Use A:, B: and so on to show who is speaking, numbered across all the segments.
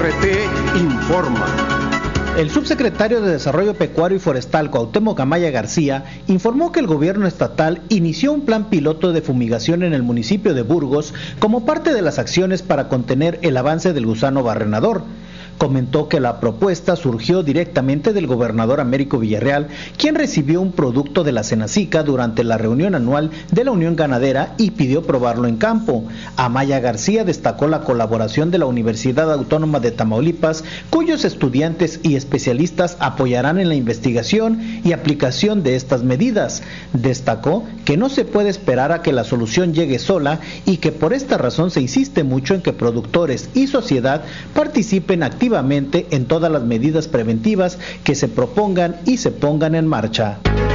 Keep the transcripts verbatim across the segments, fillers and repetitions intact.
A: R T informa.
B: El subsecretario de Desarrollo Pecuario y Forestal, Cuauhtémoc Amaya García, informó que el gobierno estatal inició un plan piloto de fumigación en el municipio de Burgos como parte de las acciones para contener el avance del gusano barrenador. Comentó que la propuesta surgió directamente del gobernador Américo Villarreal, quien recibió un producto de la Senacica durante la reunión anual de la Unión Ganadera y pidió probarlo en campo. Amaya García destacó la colaboración de la Universidad Autónoma de Tamaulipas, cuyos estudiantes y especialistas apoyarán en la investigación y aplicación de estas medidas. Destacó que no se puede esperar a que la solución llegue sola y que por esta razón se insiste mucho en que productores y sociedad participen activamente en todas las medidas preventivas que se propongan y se pongan en marcha.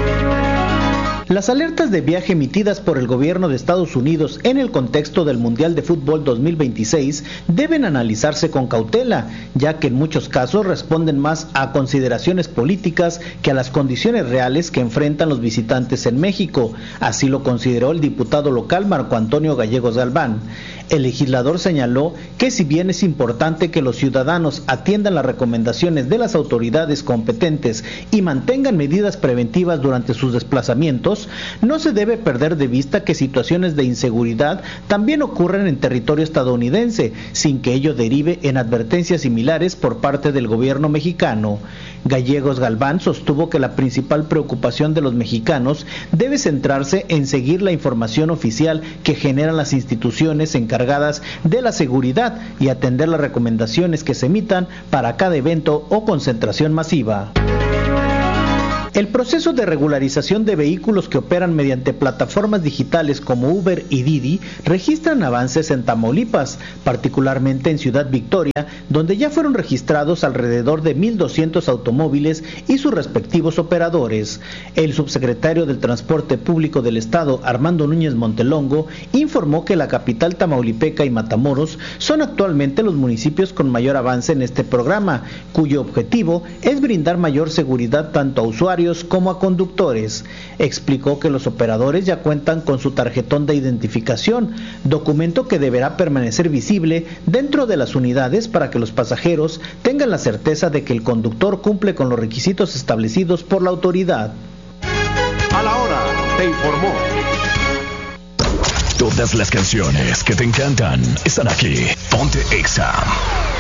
B: Las alertas de viaje emitidas por el gobierno de Estados Unidos en el contexto del Mundial de Fútbol dos mil veintiséis deben analizarse con cautela, ya que en muchos casos responden más a consideraciones políticas que a las condiciones reales que enfrentan los visitantes en México. Así lo consideró el diputado local Marco Antonio Gallegos Galván. El legislador señaló que si bien es importante que los ciudadanos atiendan las recomendaciones de las autoridades competentes y mantengan medidas preventivas durante sus desplazamientos, no se debe perder de vista que situaciones de inseguridad también ocurren en territorio estadounidense, sin que ello derive en advertencias similares por parte del gobierno mexicano. Gallegos Galván sostuvo que la principal preocupación de los mexicanos debe centrarse en seguir la información oficial que generan las instituciones encargadas de la seguridad y atender las recomendaciones que se emitan para cada evento o concentración masiva. El proceso de regularización de vehículos que operan mediante plataformas digitales como Uber y Didi registran avances en Tamaulipas, particularmente en Ciudad Victoria, donde ya fueron registrados alrededor de mil doscientos automóviles y sus respectivos operadores. El subsecretario del Transporte Público del Estado, Armando Núñez Montelongo, informó que la capital tamaulipeca y Matamoros son actualmente los municipios con mayor avance en este programa, cuyo objetivo es brindar mayor seguridad tanto a usuarios como a conductores. Explicó que los operadores ya cuentan con su tarjetón de identificación, documento que deberá permanecer visible dentro de las unidades para que los pasajeros tengan la certeza de que el conductor cumple con los requisitos establecidos por la autoridad.
A: A la hora, te informó.
C: Todas las canciones que te encantan están aquí. Ponte Exa.